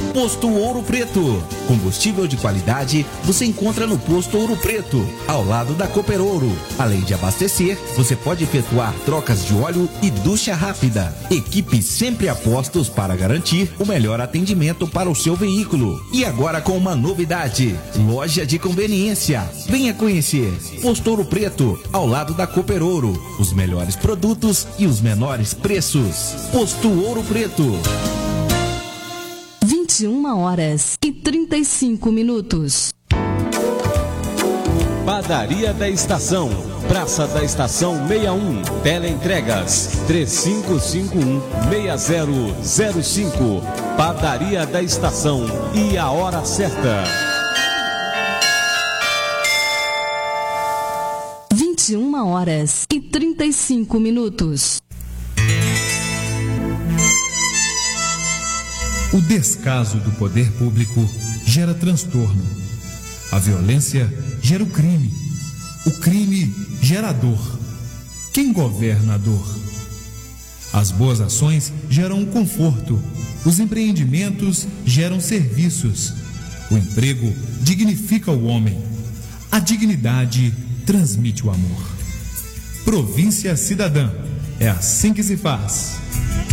Posto Ouro Preto. Combustível de qualidade você encontra no Posto Ouro Preto, ao lado da Cooper Ouro. Além de abastecer, você pode efetuar trocas de óleo e ducha rápida. Equipe sempre a postos para garantir o melhor atendimento para o seu veículo. E agora com uma novidade: loja de conveniência. Venha conhecer Posto Ouro Preto, ao lado da Cooper Ouro. Os melhores produtos e os menores preços. Posto Ouro Preto. 21h35. Padaria da Estação, Praça da Estação 61, Teleentregas 3551-6005. Padaria da Estação e a hora certa. 21h35. O descaso do poder público gera transtorno. A violência gera o crime gera a dor. Quem governa a dor? As boas ações geram o conforto. Os empreendimentos geram serviços. O emprego dignifica o homem. A dignidade transmite o amor. Província Cidadã. É assim que se faz.